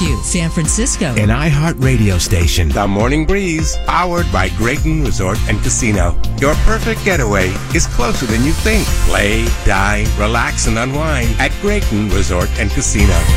you, San Francisco. An iHeart radio station. The Morning Breeze, powered by Grayton Resort and Casino. Your perfect getaway is closer than you think. Play, dine, relax, and unwind at Grayton Resort and Casino.